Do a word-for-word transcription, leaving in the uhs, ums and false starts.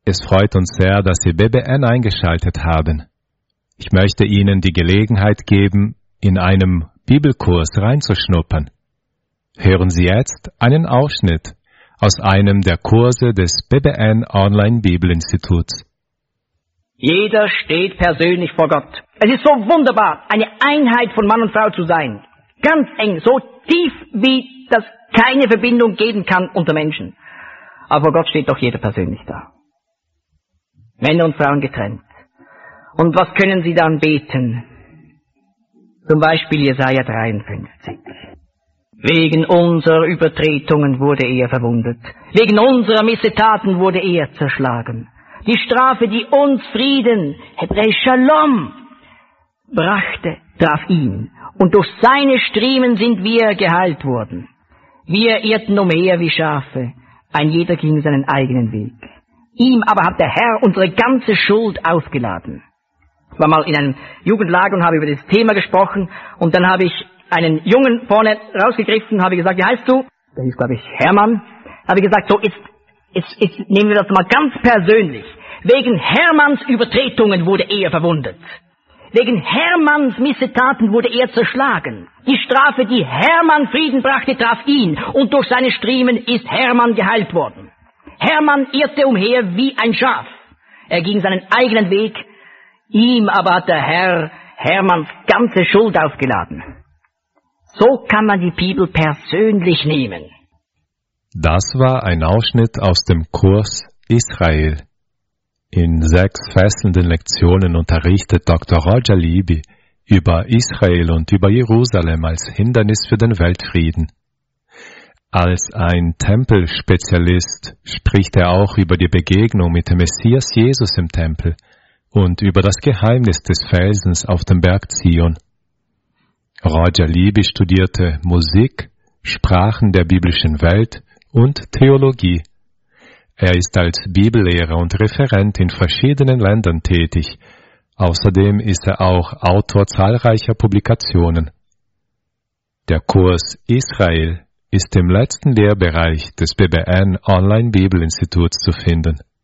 Es freut uns sehr, dass Sie B B N eingeschaltet haben. Ich möchte Ihnen die Gelegenheit geben, in einem Bibelkurs reinzuschnuppern. Hören Sie jetzt einen Ausschnitt aus einem der Kurse des B B N Online Bibelinstituts. Jeder steht persönlich vor Gott. Es ist so wunderbar, eine Einheit von Mann und Frau zu sein. Ganz eng, so tief, wie das keine Verbindung geben kann unter Menschen. Aber vor Gott steht doch jeder persönlich da. Männer und Frauen getrennt. Und was können sie dann beten? Zum Beispiel Jesaja dreiundfünfzig. Wegen unserer Übertretungen wurde er verwundet. Wegen unserer Missetaten wurde er zerschlagen. Die Strafe, die uns Frieden, hebräisch Shalom, brachte, traf ihn. Und durch seine Striemen sind wir geheilt worden. Wir irrten umher wie Schafe. Ein jeder ging seinen eigenen Weg. Ihm aber hat der Herr unsere ganze Schuld aufgeladen. Ich war mal in einem Jugendlager und habe über das Thema gesprochen. Und dann habe ich einen Jungen vorne rausgegriffen und habe gesagt, wie heißt du? Der hieß, glaube ich, Hermann. Habe ich gesagt, so, jetzt, jetzt, jetzt nehmen wir das mal ganz persönlich. Wegen Hermanns Übertretungen wurde er verwundet. Wegen Hermanns Missetaten wurde er zerschlagen. Die Strafe, die Hermann Frieden brachte, traf ihn. Und durch seine Striemen ist Hermann geheilt worden. Hermann irrte umher wie ein Schaf. Er ging seinen eigenen Weg. Ihm aber hat der Herr Hermanns ganze Schuld aufgeladen. So kann man die Bibel persönlich nehmen. Das war ein Ausschnitt aus dem Kurs Israel. In sechs fesselnden Lektionen unterrichtet Doktor Roger Libby über Israel und über Jerusalem als Hindernis für den Weltfrieden. Als ein Tempelspezialist spricht er auch über die Begegnung mit dem Messias Jesus im Tempel und über das Geheimnis des Felsens auf dem Berg Zion. Roger Libby studierte Musik, Sprachen der biblischen Welt und Theologie. Er ist als Bibellehrer und Referent in verschiedenen Ländern tätig. Außerdem ist er auch Autor zahlreicher Publikationen. Der Kurs Israel ist im letzten Lehrbereich des B B N Online Bibelinstituts zu finden.